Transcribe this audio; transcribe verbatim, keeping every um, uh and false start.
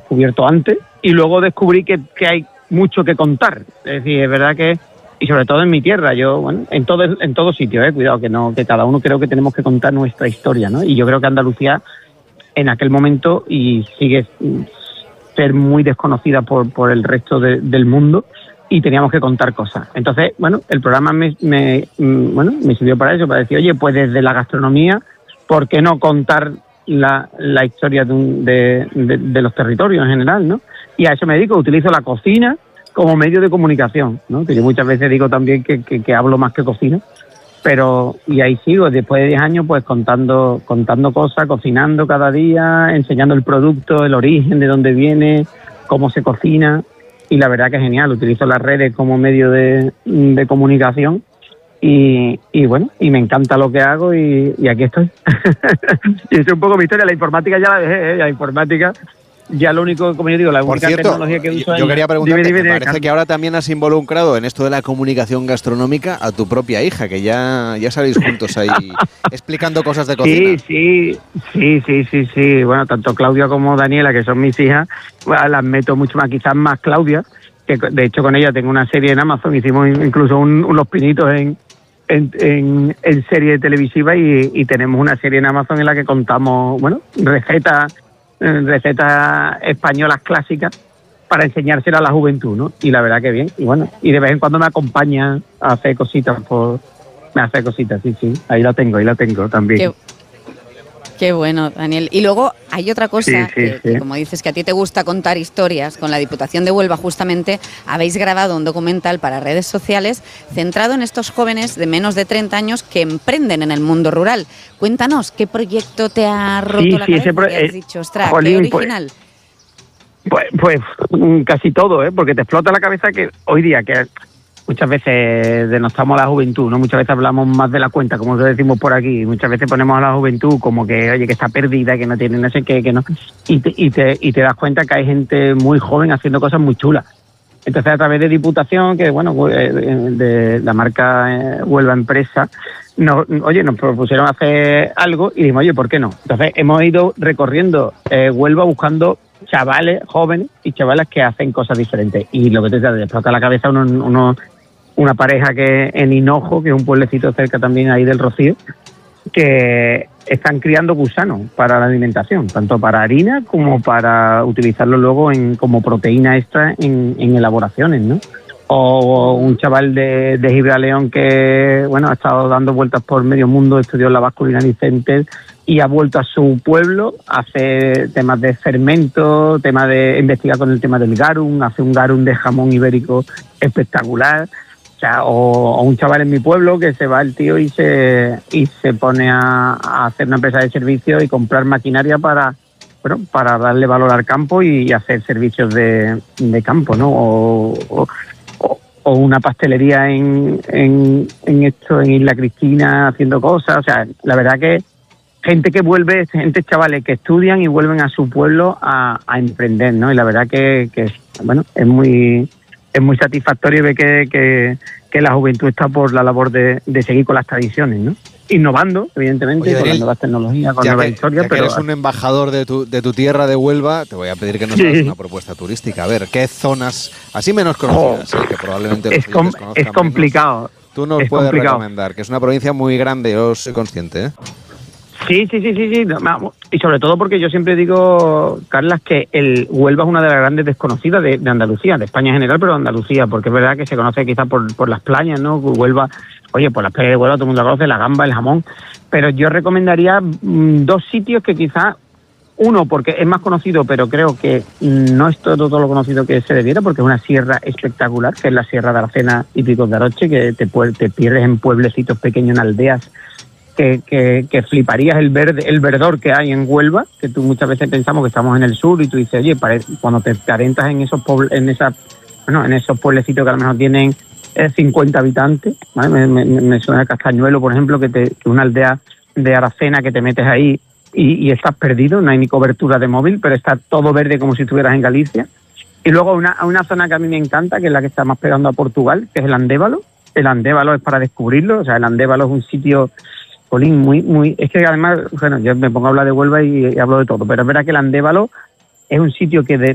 descubierto antes, y luego descubrí que, que hay mucho que contar. Es decir, es verdad que, y sobre todo en mi tierra, yo, bueno, en todo en todo sitio, eh, cuidado, que no que cada uno creo que tenemos que contar nuestra historia, ¿no? Y yo creo que Andalucía en aquel momento, y sigue ser muy desconocida por, por el resto de, del mundo, y teníamos que contar cosas. Entonces, bueno, el programa me, me, bueno, me sirvió para eso, para decir, oye, pues desde la gastronomía, ¿por qué no contar la, la historia de, un, de, de, de los territorios en general, ¿no? Y a eso me dedico, utilizo la cocina como medio de comunicación, ¿no? Que yo muchas veces digo también que, que, que hablo más que cocino, pero y ahí sigo, después de diez años, pues contando contando cosas, cocinando cada día, enseñando el producto, el origen, de dónde viene, cómo se cocina, y la verdad que es genial. Utilizo las redes como medio de, de comunicación y, y bueno, y me encanta lo que hago y, y aquí estoy. Y es un poco mi historia. La informática ya la dejé, ¿eh? La informática ya lo único, como yo digo, la Por única cierto, tecnología que uso yo, yo es... quería preguntarte, dime, dime, me parece que ahora también has involucrado en esto de la comunicación gastronómica a tu propia hija, que ya, ya salís juntos ahí explicando cosas de cocina. Sí, sí, sí, sí, sí, sí. Bueno, tanto Claudia como Daniela, que son mis hijas, bueno, las meto mucho más, quizás más Claudia, que de hecho con ella tengo una serie en Amazon, hicimos incluso un, unos pinitos en, en, en, en serie televisiva y, y tenemos una serie en Amazon en la que contamos, bueno, recetas recetas españolas clásicas para enseñársela a la juventud, ¿no? Y la verdad que bien. Y bueno, y de vez en cuando me acompaña a hacer cositas por... Me hace cositas, sí, sí. Ahí la tengo, ahí la tengo también. Qué, qué bueno, Daniel. Y luego hay otra cosa, sí, sí, que, sí. que como dices que a ti te gusta contar historias, con la Diputación de Huelva justamente habéis grabado un documental para redes sociales centrado en estos jóvenes de menos de treinta años que emprenden en el mundo rural. Cuéntanos, ¿qué proyecto te ha roto sí, la sí, cabeza? Pro- ¿Qué has eh, dicho? Ostras, jolín, qué original. Pues, pues, pues casi todo, ¿eh? Porque te explota la cabeza que hoy día, que muchas veces denostamos a la juventud, ¿no? Muchas veces hablamos más de la cuenta, como decimos por aquí. Muchas veces ponemos a la juventud como que, oye, que está perdida, que no tiene no sé qué, que no... Y te, y te, y te das cuenta que hay gente muy joven haciendo cosas muy chulas. Entonces, a través de Diputación, que bueno, de la marca Huelva Empresa, nos, oye, nos propusieron hacer algo y dijimos, oye, ¿por qué no? Entonces, hemos ido recorriendo eh, Huelva buscando chavales jóvenes y chavalas que hacen cosas diferentes. Y lo que te explota la cabeza, uno, uno, una pareja que en Hinojo, que es un pueblecito cerca también ahí del Rocío, que están criando gusanos para la alimentación, tanto para harina como para utilizarlo luego en como proteína extra en, en elaboraciones, ¿no? O un chaval de, de Gibraleón que, bueno, ha estado dando vueltas por medio mundo, estudió en la Basque Culinary Center y ha vuelto a su pueblo a hacer temas de fermento, temas de investigar con el tema del garum, hace un garum de jamón ibérico espectacular. O sea, o, o un chaval en mi pueblo que se va el tío y se y se pone a, a hacer una empresa de servicios y comprar maquinaria para, bueno, para darle valor al campo y, y hacer servicios de, de campo, ¿no? O, o, o una pastelería en, en, en esto, en Isla Cristina, haciendo cosas. O sea, la verdad que gente que vuelve, gente, chavales que estudian y vuelven a su pueblo a, a emprender, ¿no? Y la verdad que, que bueno, es muy... es muy satisfactorio ver que, que, que la juventud está por la labor de, de seguir con las tradiciones, ¿no? Innovando, evidentemente, Oye, con Daniel, las nuevas tecnologías, con ya nuevas que, historias, ya que pero... eres un embajador de tu, de tu tierra de Huelva, te voy a pedir que nos Sí. hagas una propuesta turística. A ver, ¿qué zonas, así menos conocidas, Oh, eh, que probablemente los es, com- oyentes conozcan es complicado. menos, tú nos es puedes complicado. recomendar? Que es una provincia muy grande, yo soy consciente, ¿eh? Sí, sí, sí, sí, sí. Vamos. Y sobre todo porque yo siempre digo, Carlas, que el Huelva es una de las grandes desconocidas de, de Andalucía, de España en general, pero de Andalucía, porque es verdad que se conoce quizás por, por las playas, ¿no? Huelva, oye, por las playas de Huelva todo el mundo la conoce, la gamba, el jamón, pero yo recomendaría mmm, dos sitios que quizás, uno, porque es más conocido, pero creo que no es todo, todo lo conocido que se debiera, porque es una sierra espectacular, que es la Sierra de Aracena y Picos de Aroche, que te, te pierdes en pueblecitos pequeños, en aldeas, Que, que, que fliparías el verde, el verdor que hay en Huelva, que tú muchas veces pensamos que estamos en el sur y tú dices, oye, pare, cuando te, te adentras en esos puebl- en esa, bueno, en esos pueblecitos que a lo mejor tienen eh, cincuenta habitantes, ¿vale? me, me, me suena a Castañuelo, por ejemplo, que te que una aldea de Aracena que te metes ahí y, y estás perdido, no hay ni cobertura de móvil, pero está todo verde como si estuvieras en Galicia. Y luego una, una zona que a mí me encanta, que es la que está más pegando a Portugal, que es el Andévalo. El Andévalo es para descubrirlo, o sea, el Andévalo es un sitio... Colín, muy, muy, es que además, bueno, yo me pongo a hablar de Huelva y, y hablo de todo, pero es verdad que el Andévalo es un sitio que de,